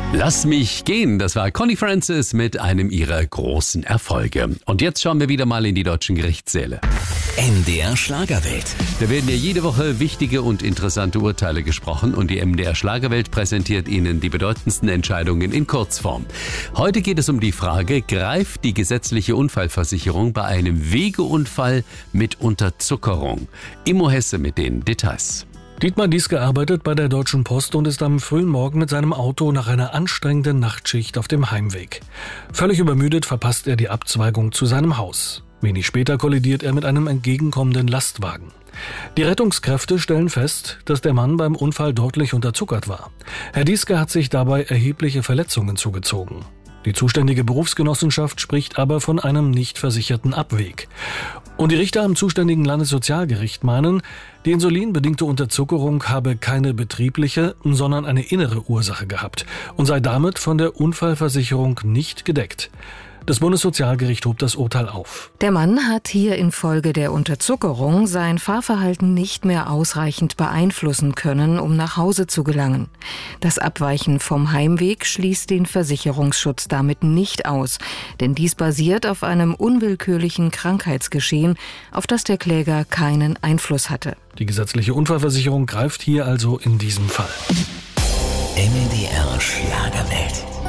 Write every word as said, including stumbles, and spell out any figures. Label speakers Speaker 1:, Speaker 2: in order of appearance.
Speaker 1: Lass mich gehen, das war Connie Francis mit einem ihrer großen Erfolge. Und jetzt schauen wir wieder mal in die deutschen Gerichtssäle.
Speaker 2: M D R Schlagerwelt.
Speaker 1: Da werden ja jede Woche wichtige und interessante Urteile gesprochen und die M D R Schlagerwelt präsentiert Ihnen die bedeutendsten Entscheidungen in Kurzform. Heute geht es um die Frage, greift die gesetzliche Unfallversicherung bei einem Wegeunfall mit Unterzuckerung? Immo Hesse mit den Details.
Speaker 3: Dietmar Dieske arbeitet bei der Deutschen Post und ist am frühen Morgen mit seinem Auto nach einer anstrengenden Nachtschicht auf dem Heimweg. Völlig übermüdet verpasst er die Abzweigung zu seinem Haus. Wenig später kollidiert er mit einem entgegenkommenden Lastwagen. Die Rettungskräfte stellen fest, dass der Mann beim Unfall deutlich unterzuckert war. Herr Dieske hat sich dabei erhebliche Verletzungen zugezogen. Die zuständige Berufsgenossenschaft spricht aber von einem nicht versicherten Abweg. Und die Richter am zuständigen Landessozialgericht meinen, die insulinbedingte Unterzuckerung habe keine betriebliche, sondern eine innere Ursache gehabt und sei damit von der Unfallversicherung nicht gedeckt. Das Bundessozialgericht hob das Urteil auf.
Speaker 4: Der Mann hat hier infolge der Unterzuckerung sein Fahrverhalten nicht mehr ausreichend beeinflussen können, um nach Hause zu gelangen. Das Abweichen vom Heimweg schließt den Versicherungsschutz damit nicht aus, denn dies basiert auf einem unwillkürlichen Krankheitsgeschehen, auf das der Kläger keinen Einfluss hatte.
Speaker 3: Die gesetzliche Unfallversicherung greift hier also in diesem Fall.
Speaker 2: M D R Schlagerwelt.